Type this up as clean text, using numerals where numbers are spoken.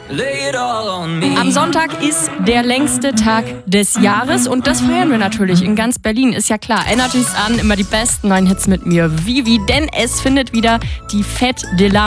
Am Sonntag ist der längste Tag des Jahres und das feiern wir natürlich in ganz Berlin, ist ja klar. Energy's an, immer die besten neuen Hits mit mir, Vivi, denn es findet wieder die Fête de la